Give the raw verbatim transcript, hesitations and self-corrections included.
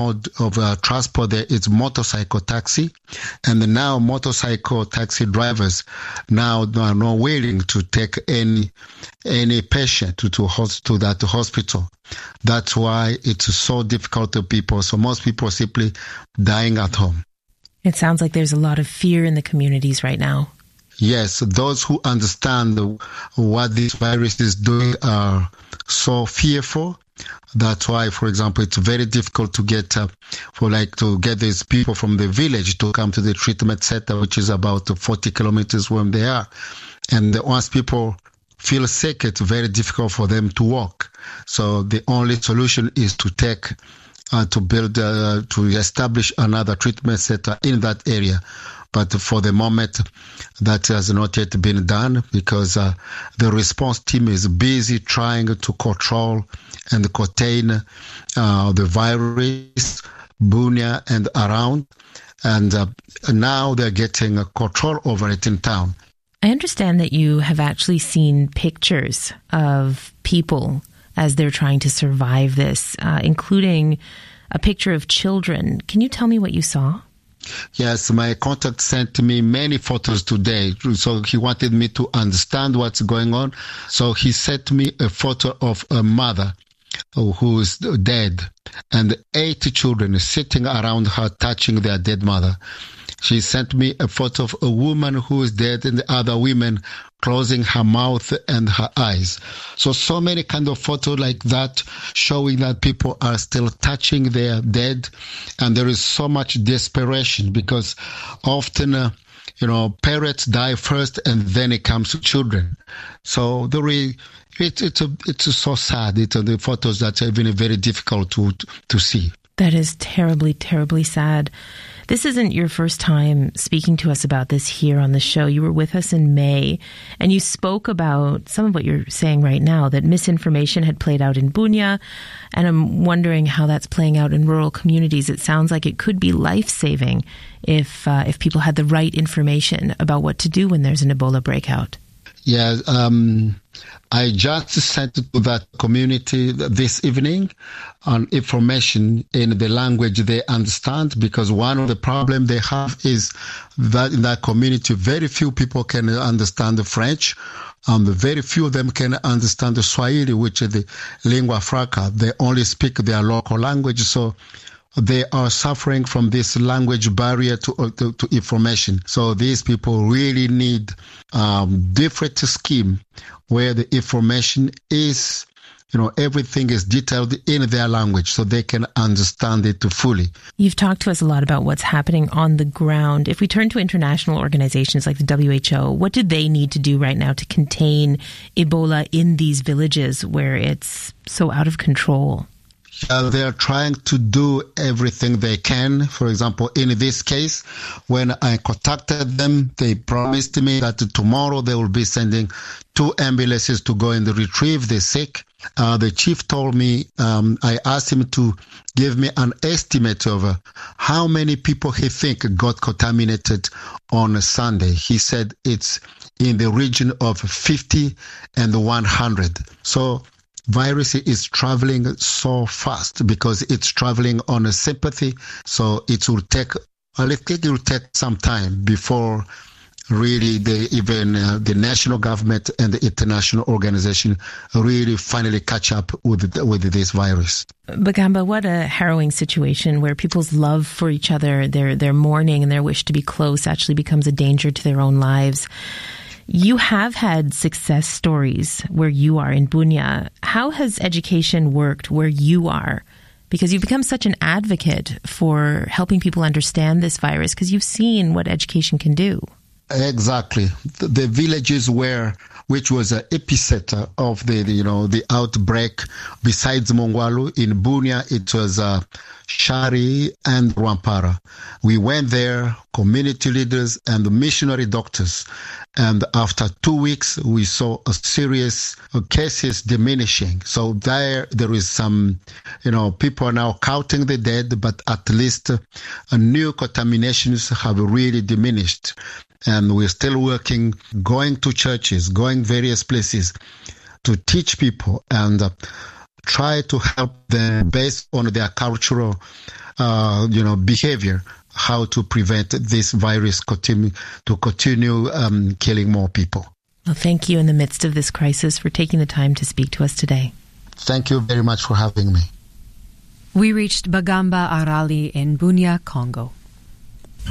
mode of uh, transport there is motorcycle taxi. And now motorcycle taxi drivers now are not willing to take any any patient to, to, host, to that hospital. That's why it's so difficult to people. So most people are simply dying at home. It sounds like there's a lot of fear in the communities right now. Yes, those who understand what this virus is doing are so fearful. That's why, for example, it's very difficult to get uh, for like to get these people from the village to come to the treatment center, which is about forty kilometers from they are. And once people feel sick, it's very difficult for them to walk. So the only solution is to take uh, to build uh, to establish another treatment center in that area. But for the moment, that has not yet been done because uh, the response team is busy trying to control and contain uh, the virus, Bunia and around. And uh, now they're getting a control over it in town. I understand that you have actually seen pictures of people as they're trying to survive this, uh, including a picture of children. Can you tell me what you saw? Yes, my contact sent me many photos today. So he wanted me to understand what's going on. So he sent me a photo of a mother who is dead and eight children sitting around her touching their dead mother. She sent me a photo of a woman who is dead and the other women closing her mouth and her eyes. So, so many kind of photos like that showing that people are still touching their dead. And there is so much desperation because often, uh, you know, parents die first and then it comes to children. So there is, it, it's, a, it's so sad. It's uh, the photos that are even very difficult to, to see. That is terribly, terribly sad. This isn't your first time speaking to us about this here on the show. You were with us in May, and you spoke about some of what you're saying right now, that misinformation had played out in Bunia, and I'm wondering how that's playing out in rural communities. It sounds like it could be life-saving if uh, if people had the right information about what to do when there's an Ebola breakout. Yeah, um, I just sent to that community this evening on information in the language they understand, because one of the problems they have is that in that community, very few people can understand the French. Um, very few of them can understand the Swahili, which is the lingua franca. They only speak their local language. So they are suffering from this language barrier to, uh, to, to information. So these people really need um, different scheme where the information is, you know, everything is detailed in their language so they can understand it fully. You've talked to us a lot about what's happening on the ground. If we turn to international organizations like the W H O, what do they need to do right now to contain Ebola in these villages where it's so out of control? Uh, they are trying to do everything they can. For example, in this case, when I contacted them, they promised me that tomorrow they will be sending two ambulances to go and retrieve the sick. Uh, the chief told me, um, I asked him to give me an estimate of uh, how many people he think got contaminated on a Sunday. He said it's in the region of fifty and one hundred. So virus is traveling so fast because it's traveling on a sympathy. So it will take, well, it will take some time before really the, even uh, the national government and the international organization really finally catch up with with this virus. Bagamba, what a harrowing situation where people's love for each other, their their mourning and their wish to be close actually becomes a danger to their own lives. You have had success stories where you are in Bunia. How has education worked where you are? Because you've become such an advocate for helping people understand this virus because you've seen what education can do. Exactly. The, the villages where, which was an epicenter of the, the, you know, the outbreak, besides Mongwalu, in Bunia, it was uh, Shari and Rwampara. We went there, community leaders and missionary doctors. And after two weeks, we saw a serious uh, cases diminishing. So there, there is some, you know, people are now counting the dead, but at least uh, new contaminations have really diminished. And we're still working, going to churches, going various places to teach people and uh, try to help them based on their cultural, uh, you know, behavior, how to prevent this virus continue, to continue um, killing more people. Well, thank you in the midst of this crisis for taking the time to speak to us today. Thank you very much for having me. We reached Bagamba Arali in Bunia, Congo.